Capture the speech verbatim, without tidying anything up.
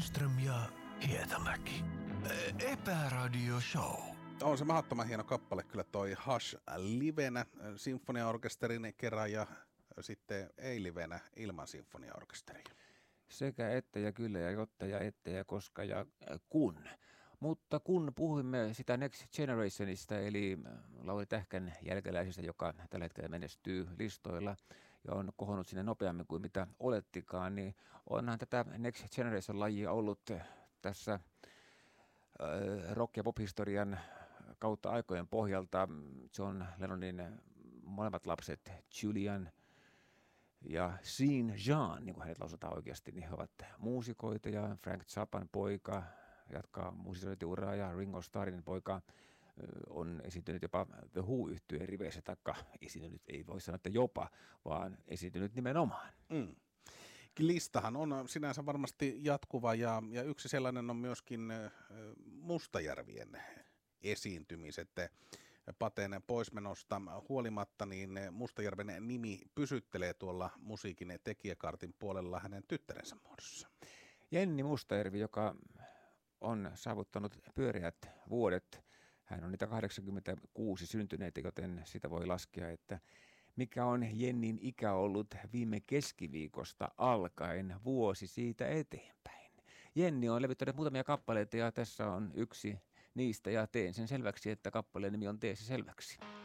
Lindström ja Hietamäki. Epäradio Show. On se mahdottoman hieno kappale kyllä toi Hush livenä sinfoniaorkesterin kerran ja sitten ei livenä ilman sinfoniaorkesteria. Sekä että ja kyllä ja jotta ja että ja koska ja kun. Mutta kun puhuimme sitä Next Generationista, eli Lauri Tähkän jälkeläisistä, joka tällä hetkellä menestyy listoilla ja on kohonnut sinne nopeammin kuin mitä olettikaan, niin onhan tätä Next Generation-lajia ollut tässä rock- ja pop-historian kautta aikojen pohjalta. John Lennonin molemmat lapset, Julian ja Sean Jean, niin kuin hänet lausutaan oikeasti, niin he ovat muusikoita ja Frank Zappan poika jatkaa musiikointiuraa ja Ringo Starrin poika on esiintynyt jopa The Who-yhtyeen riveissä, taikka esiintynyt, ei voi sanoa, että jopa, vaan esiintynyt nimenomaan. Mm. Listahan on sinänsä varmasti jatkuva ja, ja yksi sellainen on myöskin Mustajärvien esiintymiset. Pateen poismenosta huolimatta, niin Mustajärven nimi pysyttelee tuolla musiikin tekijäkartin puolella hänen tyttärensä muodossa. Jenni Mustajärvi, joka on saavuttanut pyöreät vuodet. Hän on niitä kahdeksankymmentäkuusi syntyneitä, joten sitä voi laskea, että mikä on Jennin ikä ollut viime keskiviikosta alkaen vuosi siitä eteenpäin. Jenni on levittänyt muutamia kappaleita ja tässä on yksi niistä ja teen sen selväksi, että kappaleen nimi on Tee se selväksi.